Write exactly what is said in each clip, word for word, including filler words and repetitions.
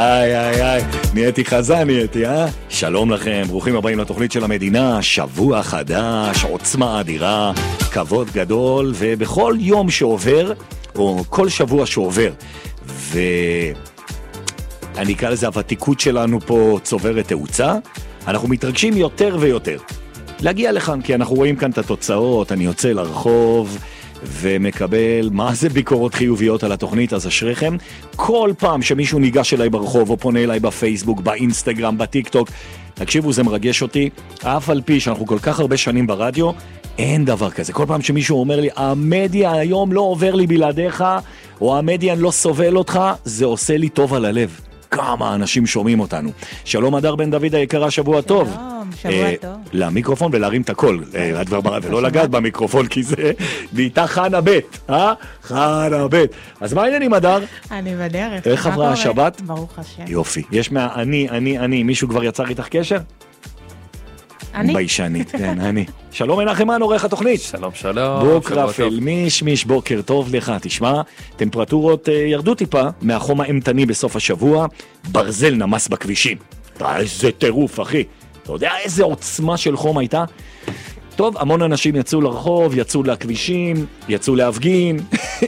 איי, איי, איי, נהייתי חזן, נהייתי, אה? שלום לכם, ברוכים הבאים לתוכנית של המדינה, שבוע חדש, עוצמה אדירה, כבוד גדול, ובכל יום שעובר, או כל שבוע שעובר, ואני אקרא לזה, הוותיקות שלנו פה צוברת תאוצה, אנחנו מתרגשים יותר ויותר. להגיע לכאן, כי אנחנו רואים כאן את התוצאות, אני יוצא לרחוב, ומקבל מה זה ביקורות חיוביות על התוכנית, אז אשריכם. כל פעם שמישהו ניגש אליי ברחוב או פונה אליי בפייסבוק, באינסטגרם, בטיק טוק, תקשיבו, זה מרגש אותי. אף על פי שאנחנו כל כך הרבה שנים ברדיו, אין דבר כזה. כל פעם שמישהו אומר לי, המדיה היום לא עובר לי בלעדיך, או המדיה לא סובל אותך, זה עושה לי טוב על הלב. כמה אנשים שומעים אותנו. שלום הדר בן דוד היקרה, שבוע טוב. שלום, שבוע טוב. למיקרופון ולהרים את הכל, ולא לגעת במיקרופון, כי זה ואיתה חנה בית, אה? חנה בית. אז מה העניינים הדר? אני בדרך. איך עברה השבת? ברוך השם. יופי. יש מה, אני, אני, אני, מישהו כבר יצר איתך קשר? אני? ביישנית, כן, אני. שלום מנחמן, עורך התוכנית. שלום, שלום. בוק רפל, מיש מיש, בוקר טוב לך. תשמע, טמפרטורות ירדו טיפה מהחום האמתני בסוף השבוע, ברזל נמס בכבישים. איזה טירוף, אחי. אתה יודע איזה עוצמה של חום הייתה? טוב, המון אנשים יצאו לרחוב, יצאו לכבישים, יצאו להפגין.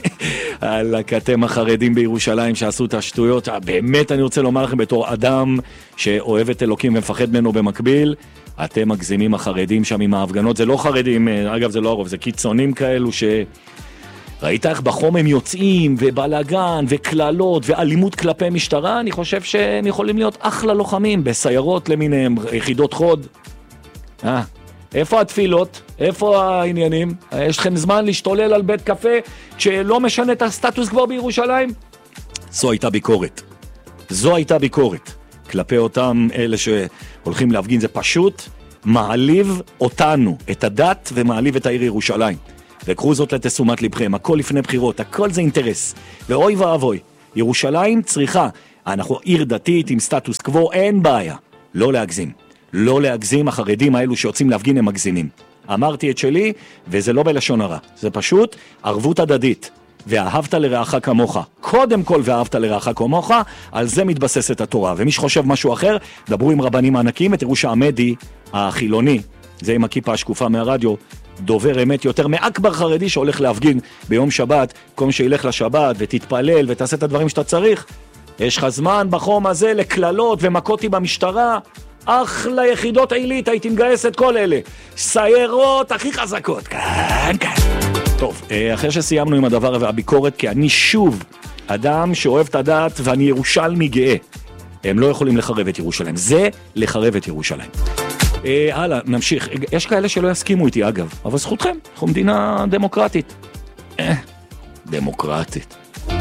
על הכתם החרדים בירושלים שעשו את השטויות. באמת אני רוצה לומר לכם, בתור אדם שאוהב את אלוקים ומפחד ממנו במקביל, אתם מגזימים החרדים שם עם ההפגנות. זה לא חרדים, אגב זה לא הרוב, זה קיצונים כאלו ש... ראית איך בחום הם יוצאים, ובלגן, וכללות, ואלימות כלפי משטרה. אני חושב שהם יכולים להיות אחלה לוחמים, בסיירות למיניהם, יחידות חוד. אה, איפה התפילות? איפה העניינים? יש לכם זמן להשתולל על בית קפה, כשלא משנה את הסטטוס כבר בירושלים? זו הייתה ביקורת. זו הייתה ביקורת. כלפי אותם אלה שהולכים להפגין, זה פשוט מעליב אותנו, את הדת, ומעליב את העיר ירושלים. וקחו זאת לתשומת לבכם, הכל לפני בחירות, הכל זה אינטרס. ואוי ואבוי, ירושלים צריכה, אנחנו עיר דתית עם סטטוס קוו, אין בעיה. לא להגזים. לא להגזים, החרדים האלו שיוצאים להפגין הם מגזימים. אמרתי את שלי, וזה לא בלשון הרע. זה פשוט ערבות הדדית. ואהבת לרעך כמוך. קודם כל ואהבת לרעך כמוך, על זה מתבססת התורה. ומי שחושב משהו אחר, דברו עם רבנים הענקים, ותראו שהעמדי, החילוני, זה עם הכיפה השקופה מהרדיו, דובר אמת יותר מאקבר חרדי שהולך להפגין ביום שבת, כל שילך לשבת ותתפלל ותעשה את הדברים שאתה צריך. יש לך זמן בחום הזה לכללות ומכותי במשטרה, אחלה יחידות עילית, הייתי מגייס את כל אלה. סיירות הכי חזקות, כאן, כאן. טוב, אחרי שסיימנו עם הדבר והביקורת, כי אני שוב אדם שאוהב את הדת ואני ירושלמי גאה. הם לא יכולים לחרב את ירושלים. זה לחרב את ירושלים. הלאה, נמשיך. יש כאלה שלא יסכימו איתי אגב, אבל זכותכם, אנחנו מדינה דמוקרטית. אה, דמוקרטית.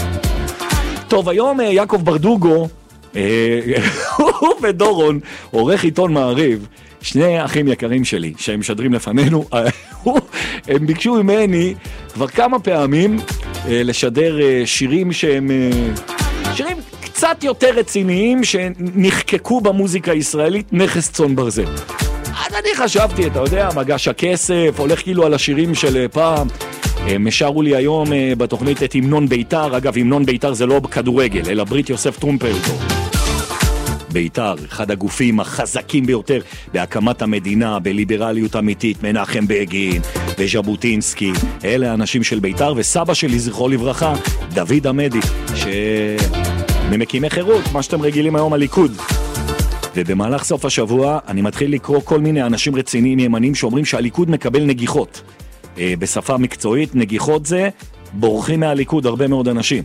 טוב, היום יעקב ברדוגו, הוא ודורון, עורך עיתון מעריב, שני אחים יקרים שלי, שהם משדרים לפנינו, הם ביקשו ממני כבר כמה פעמים לשדר שירים שהם שירים קצת יותר רציניים, שנחקקו במוזיקה הישראלית, נכס צאן ברזל. אז אני חשבתי, אתה יודע, מגש הכסף, הולך כאילו על השירים של פעם. הם שרו לי היום בתוכנית את המנון ביתר. אגב, המנון ביתר זה לא כדורגל, אלא ברית יוסף טרומפלדור. ביתר, אחד הגופים החזקים ביותר בהקמת המדינה, בליברליות אמיתית, מנחם בגין וז'בוטינסקי. אלה האנשים של ביתר, וסבא שלי, זכרו לברכה, דוד עמדי, שממקימי חירות, מה שאתם רגילים היום הליכוד. ובמהלך סוף השבוע אני מתחיל לקרוא כל מיני אנשים רציניים ימנים שאומרים שהליכוד מקבל נגיחות. בשפה מקצועית, נגיחות זה בורחים מהליכוד הרבה מאוד אנשים.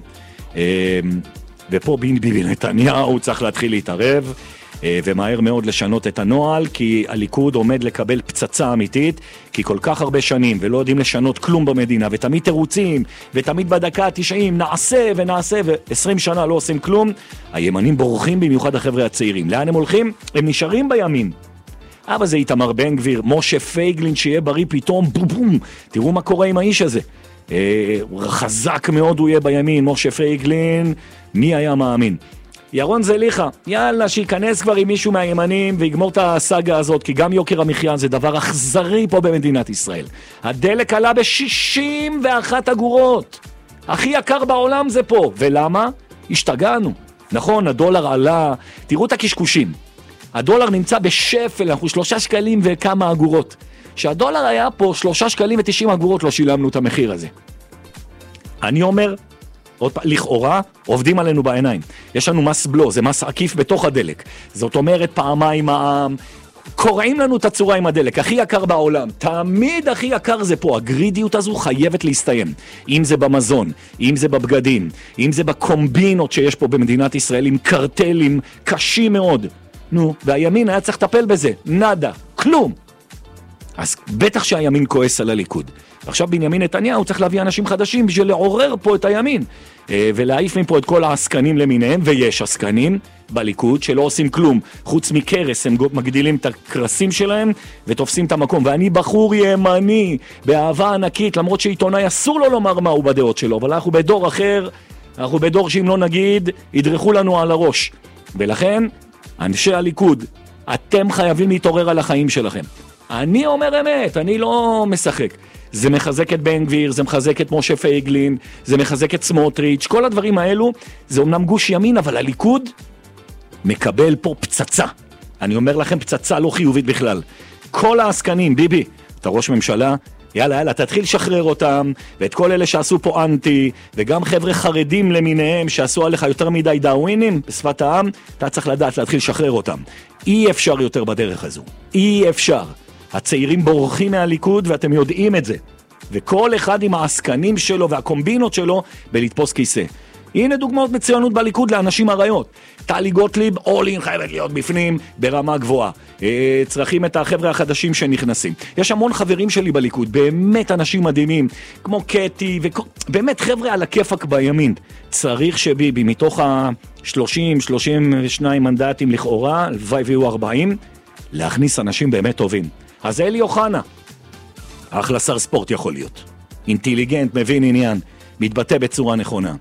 ופה ביבי נתניהו צריך להתחיל להתערב, ומהר מאוד לשנות את הנוהל, כי הליכוד עומד לקבל פצצה אמיתית, כי כל כך הרבה שנים ולא יודעים לשנות כלום במדינה, ותמיד תירוצים, ותמיד בדקה ה-תשעים נעשה ונעשה, ו-עשרים שנה לא עושים כלום. הימנים בורחים, במיוחד החבר'ה הצעירים. לאן הם הולכים? הם נשארים בימין. אבל זה איתמר בן גביר, משה פייגלין שיהיה בריא פתאום, בום בום, תראו מה קורה עם האיש הזה. אה, חזק מאוד הוא יהיה בימין, משה פייגלין, מי היה מאמין? ירון זליחה, יאללה, שיכנס כבר עם מישהו מהימנים ויגמור את הסאגה הזאת, כי גם יוקר המחיה זה דבר אכזרי פה במדינת ישראל. הדלק עלה ב-שישים ואחת אגורות. הכי יקר בעולם זה פה. ולמה? השתגענו. נכון, הדולר עלה, תראו את הקשקושים. הדולר נמצא בשפל, אנחנו שלושה שקלים וכמה אגורות. שהדולר היה פה שלושה שקלים ותשעים אגורות, לא שילמנו את המחיר הזה. אני אומר, עוד פעם, לכאורה, עובדים עלינו בעיניים. יש לנו מס בלו, זה מס עקיף בתוך הדלק. זאת אומרת, פעמיים העם, קוראים לנו את הצורה עם הדלק, הכי יקר בעולם. תמיד הכי יקר זה פה. הגרידיות הזו חייבת להסתיים. אם זה במזון, אם זה בבגדים, אם זה בקומבינות שיש פה במדינת ישראל, עם קרטלים קשים מאוד. נו, והימין היה צריך לטפל בזה. נדה, כלום. אז בטח שהימין כועס על הליכוד. עכשיו בנימין נתניהו צריך להביא אנשים חדשים בשביל לעורר פה את הימין. ולהעיף מפה את כל העסקנים למיניהם, ויש עסקנים בליכוד שלא עושים כלום. חוץ מקרס, הם מגדילים את הקרסים שלהם ותופסים את המקום. ואני בחור ימני, באהבה ענקית, למרות שעיתונאי אסור לו לומר מהו בדעות שלו, אבל אנחנו בדור אחר, אנחנו בדור שאם לא נגיד, ידרכו לנו על הראש. ולכן, אנשי הליכוד, אתם חייבים להתעורר על החיים שלכם. אני אומר אמת, אני לא משחק. זה מחזק את בן גביר, זה מחזק את משה פייגלין, זה מחזק את סמוטריץ', כל הדברים האלו, זה אומנם גוש ימין, אבל הליכוד מקבל פה פצצה. אני אומר לכם, פצצה לא חיובית בכלל. כל העסקנים, ביבי, אתה ראש ממשלה, יאללה, יאללה, תתחיל לשחרר אותם, ואת כל אלה שעשו פה אנטי, וגם חבר'ה חרדים למיניהם, שעשו עליך יותר מדי דאווינים, בשפת העם, אתה צריך לדעת להתחיל לשחרר אותם. אי אפשר יותר בדרך הזו. אי אפשר. הצעירים בורחים מהליכוד ואתם יודעים את זה. וכל אחד עם העסקנים שלו והקומבינות שלו בלתפוס כיסא. הנה דוגמאות מצוינות בליכוד לאנשים הרעיות. טלי גוטליב, אולין חייבת להיות בפנים ברמה גבוהה. צריכים את החבר'ה החדשים שנכנסים. יש המון חברים שלי בליכוד, באמת אנשים מדהימים, כמו קטי, באמת חבר'ה על הכיפק בימין. צריך שביבי מתוך ה-שלושים שלושים ושניים מנדטים לכאורה, הלוואי ויהיו ארבעים, להכניס אנשים באמת טובים. אז אלי אוחנה, אחלה שר ספורט יכול להיות. אינטליגנט, מבין עניין, מתבטא בצורה נכונה.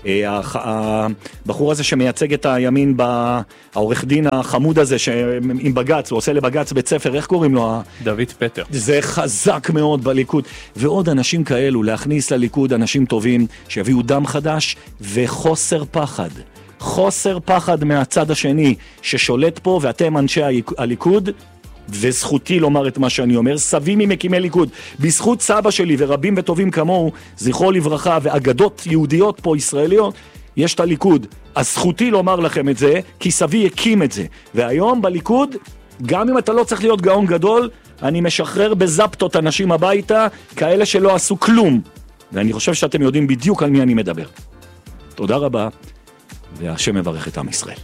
הבחור הזה שמייצג את הימין, העורך דין החמוד הזה עם בגץ, הוא עושה לבגץ בית ספר, איך קוראים לו? דוד פטר. זה חזק מאוד בליכוד. ועוד אנשים כאלו, להכניס לליכוד אנשים טובים, שיביאו דם חדש וחוסר פחד. חוסר פחד מהצד השני ששולט פה, ואתם אנשי הליכוד, וזכותי לומר את מה שאני אומר, סבי ממקימי ליכוד, בזכות סבא שלי ורבים וטובים כמוהו, זכרו לברכה, ואגדות יהודיות פה ישראליות, יש את הליכוד. אז זכותי לומר לכם את זה, כי סבי הקים את זה. והיום בליכוד, גם אם אתה לא צריך להיות גאון גדול, אני משחרר בזפטות אנשים הביתה, כאלה שלא עשו כלום. ואני חושב שאתם יודעים בדיוק על מי אני מדבר. תודה רבה, והשם מברך את עם ישראל.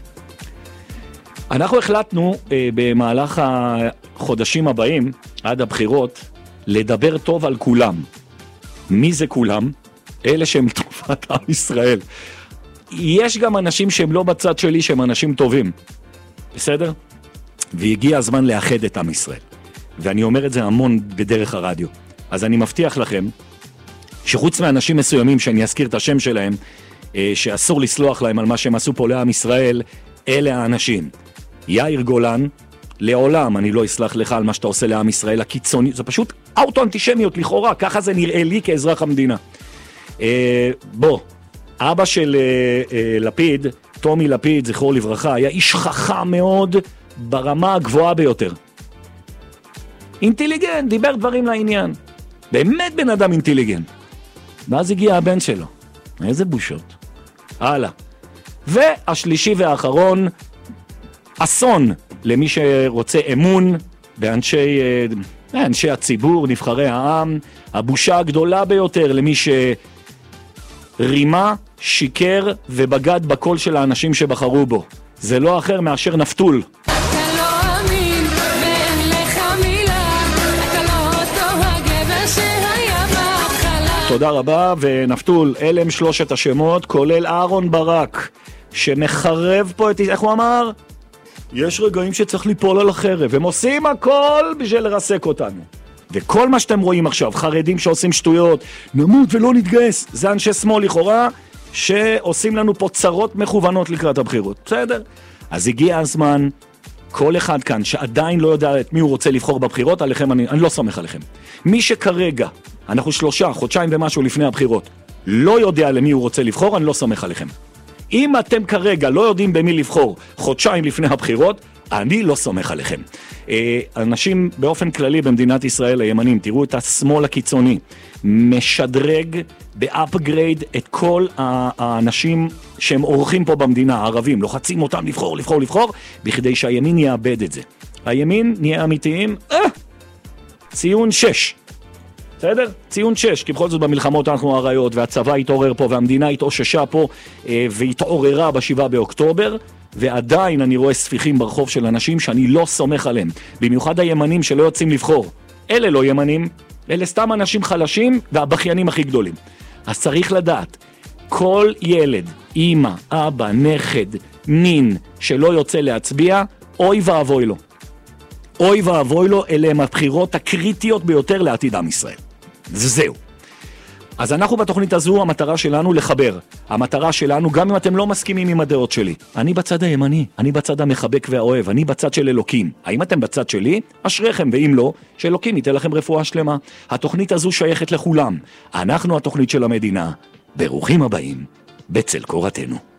אנחנו החלטנו אה, במהלך החודשים הבאים, עד הבחירות, לדבר טוב על כולם. מי זה כולם? אלה שהם לטובת עם ישראל. יש גם אנשים שהם לא בצד שלי, שהם אנשים טובים. בסדר? והגיע הזמן לאחד את עם ישראל. ואני אומר את זה המון בדרך הרדיו. אז אני מבטיח לכם, שחוץ מאנשים מסוימים שאני אזכיר את השם שלהם, אה, שאסור לסלוח להם על מה שהם עשו פה לעם ישראל, אלה האנשים. יאיר גולן, לעולם אני לא אסלח לך על מה שאתה עושה לעם ישראל הקיצוני, זה פשוט אוטו-אנטישמיות לכאורה, ככה זה נראה לי כאזרח המדינה. אה, בוא, אבא של אה, אה, לפיד, תומי לפיד, זכרו לברכה, היה איש חכם מאוד ברמה הגבוהה ביותר. אינטליגנט, דיבר דברים לעניין. באמת בן אדם אינטליגנט. ואז הגיע הבן שלו. איזה בושות. הלאה. והשלישי והאחרון, אסון למי שרוצה אמון באנשי אנשי הציבור, נבחרי העם, הבושה הגדולה ביותר למי שרימה, שיקר ובגד בקול של האנשים שבחרו בו. זה לא אחר מאשר נפתול. אתה לא אמין, ואין לך מילה, אתה לא אותו הגבר שהיה בהתחלה. תודה רבה, ונפתול, אלה הם שלושת השמות, כולל אהרון ברק, שמחרב פה את... איך הוא אמר? יש רגעים שצריך ליפול על החרב, הם עושים הכל בשביל לרסק אותנו. וכל מה שאתם רואים עכשיו, חרדים שעושים שטויות, נמות ולא נתגייס, זה אנשי שמאל לכאורה, שעושים לנו פה צרות מכוונות לקראת הבחירות. בסדר? אז הגיע הזמן, כל אחד כאן שעדיין לא יודע את מי הוא רוצה לבחור בבחירות, עליכם, אני, אני לא סומך עליכם. מי שכרגע, אנחנו שלושה, חודשיים ומשהו לפני הבחירות, לא יודע למי הוא רוצה לבחור, אני לא סומך עליכם. אם אתם כרגע לא יודעים במי לבחור חודשיים לפני הבחירות, אני לא סומך עליכם. אנשים באופן כללי במדינת ישראל, הימנים, תראו את השמאל הקיצוני, משדרג באפגרייד את כל האנשים שהם אורחים פה במדינה, הערבים, לוחצים אותם לבחור, לבחור, לבחור, בכדי שהימין יאבד את זה. הימין נהיה אמיתיים, אה, ציון שש. בסדר? ציון שש, כי בכל זאת במלחמות אנחנו הראיות, והצבא התעורר פה, והמדינה התאוששה פה, והתעוררה בשבעה באוקטובר, ועדיין אני רואה ספיחים ברחוב של אנשים שאני לא סומך עליהם. במיוחד הימנים שלא יוצאים לבחור. אלה לא ימנים, אלה סתם אנשים חלשים, והבכיינים הכי גדולים. אז צריך לדעת, כל ילד, אמא, אבא, נכד, נין, שלא יוצא להצביע, אוי ואבוי לו. אוי ואבוי לו, אלה הם הבחירות הקריטיות ביותר לעתיד עם ישראל. זהו. אז אנחנו בתוכנית הזו, המטרה שלנו לחבר. המטרה שלנו, גם אם אתם לא מסכימים עם הדעות שלי. אני בצד הימני, אני בצד המחבק והאוהב, אני בצד של אלוקים. האם אתם בצד שלי? אשריכם, ואם לא, שאלוקים ייתן לכם רפואה שלמה. התוכנית הזו שייכת לכולם. אנחנו התוכנית של המדינה. ברוכים הבאים, בצל קורתנו.